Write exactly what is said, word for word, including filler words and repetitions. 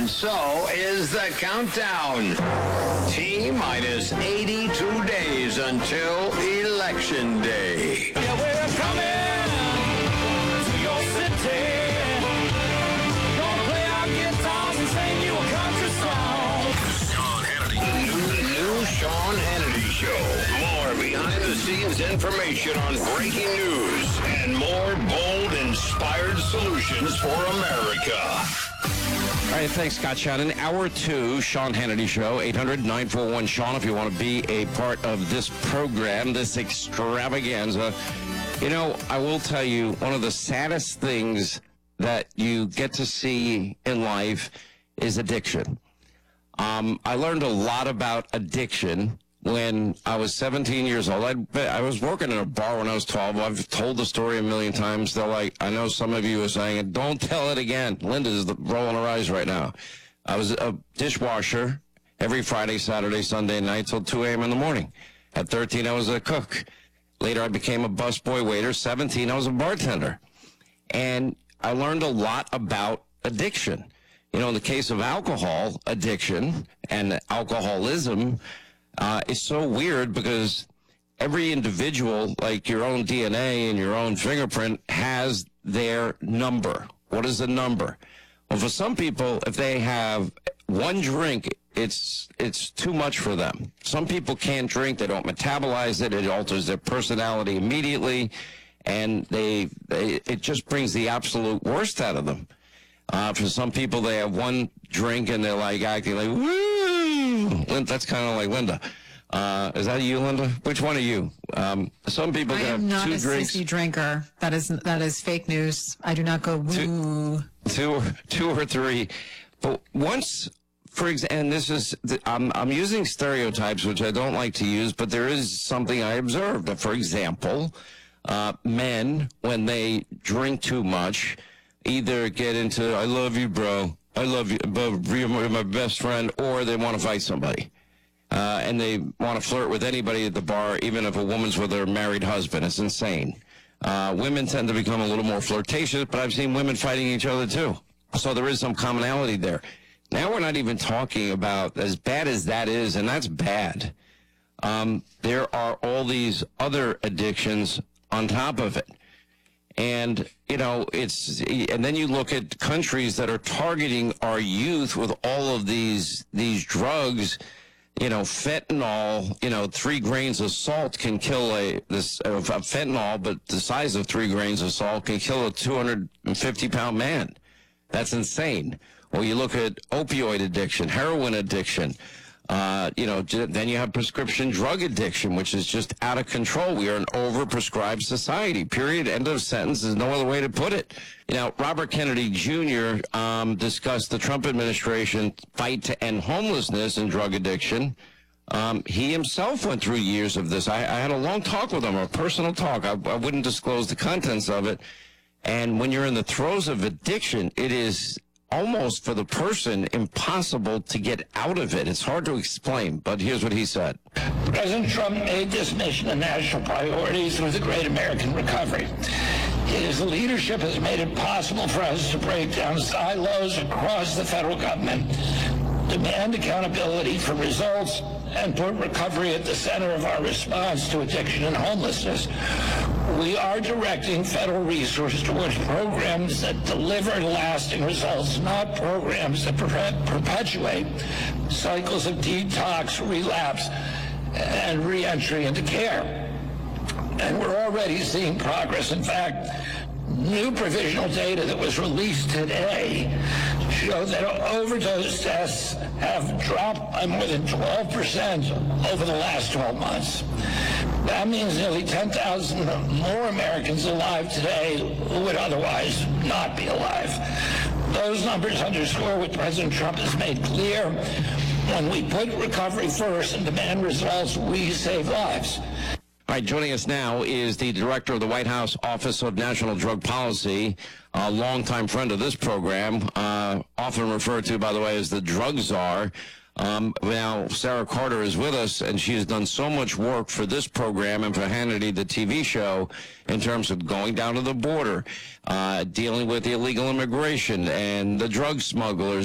And so is the countdown. T minus eighty-two days until Election Day. Yeah, we're coming to your city. Gonna play our guitars and sing you a country song. Sean Hannity. New, new Sean Hannity Show. More behind-the-scenes information on breaking news and more bold, inspired solutions for America. All right, thanks, Scott Shannon. Hour two, Sean Hannity Show, eight hundred, nine four one, Sean, if you want to be a part of this program, this extravaganza. You know, I will tell you, one of the saddest things that you get to see in life is addiction. Um, I learned a lot about addiction when I was seventeen years old. I'd, I was working in a bar when I was twelve. I've told the story a million times. They're like, I know some of you are saying it. Don't tell it again. Linda's rolling her eyes right now. I was a dishwasher every Friday, Saturday, Sunday night till two a.m. in the morning. At thirteen, I was a cook. Later, I became a busboy waiter. seventeen, I was a bartender. And I learned a lot about addiction. You know, in the case of alcohol addiction and alcoholism, Uh, it's so weird because every individual, like your own D N A and your own fingerprint, has their number. What is the number? Well, for some people, if they have one drink, it's it's too much for them. Some people can't drink. They don't metabolize it. It alters their personality immediately, and they, they it just brings the absolute worst out of them. Uh, for some people, they have one drink and they're like acting like, woo! That's kind of like Linda. Uh, is that you, Linda? Which one are you? Um, some people I have am not two a drinks. sissy drinker. That is that is fake news. I do not go woo. Two, two or three. But once, for example, and this is, I'm, I'm using stereotypes, which I don't like to use, but there is something I observed. For example, uh, men, when they drink too much, either get into, I love you, bro. I love you, bro. You're my best friend, or they want to fight somebody. Uh, and they want to flirt with anybody at the bar, even if a woman's with her married husband. It's insane. Uh, women tend to become a little more flirtatious, but I've seen women fighting each other, too. So there is some commonality there. Now we're not even talking about, as bad as that is, and that's bad, um, there are all these other addictions on top of it. And, you know, it's, and then you look at countries that are targeting our youth with all of these, these drugs, you know, fentanyl, you know, three grains of salt can kill a, this, uh, fentanyl, but the size of three grains of salt can kill a two hundred fifty pound man. That's insane. Or you look at opioid addiction, heroin addiction, Uh, you know, then you have prescription drug addiction, which is just out of control. We are an overprescribed society, period. End of sentence. There's no other way to put it. You know, Robert Kennedy Junior Um, discussed the Trump administration fight to end homelessness and drug addiction. Um, he himself went through years of this. I, I had a long talk with him, a personal talk. I, I wouldn't disclose the contents of it. And when you're in the throes of addiction, it is almost for the person impossible to get out of it. It's hard to explain, but here's what he said. President Trump made this mission a national priority through the Great American Recovery. His leadership has made it possible for us to break down silos across the federal government, demand accountability for results, and put recovery at the center of our response to addiction and homelessness. We are directing federal resources towards programs that deliver lasting results, not programs that per- perpetuate cycles of detox, relapse, and reentry into care. And we're already seeing progress. In fact, new provisional data that was released today show that overdose deaths have dropped by more than twelve percent over the last twelve months. That means nearly ten thousand more Americans alive today who would otherwise not be alive. Those numbers underscore what President Trump has made clear. When we put recovery first and demand results, we save lives. All right, joining us now is the director of the White House Office of National Drug Policy, a longtime friend of this program, uh, often referred to, by the way, as the drug czar. Um, now, Sarah Carter is with us, and she has done so much work for this program and for Hannity, the T V show, in terms of going down to the border, uh, dealing with illegal immigration and the drug smugglers.